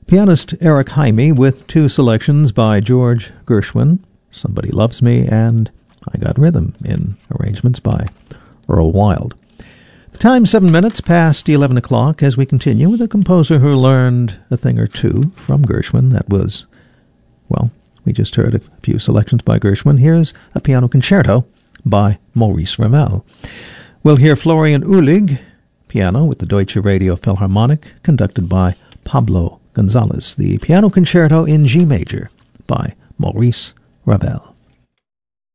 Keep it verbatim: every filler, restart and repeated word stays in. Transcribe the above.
Pianist Eric Jaime with two selections by George Gershwin, Somebody Loves Me and I Got Rhythm, in arrangements by Earl Wild. The time seven minutes past eleven o'clock as we continue with a composer who learned a thing or two from Gershwin. That was, well, we just heard a few selections by Gershwin. Here's a piano concerto by Maurice Ravel. We'll hear Florian Uhlig, piano with the Deutsche Radio Philharmonic, conducted by Pablo Gonzalez. The piano concerto in G major by Maurice Ravel.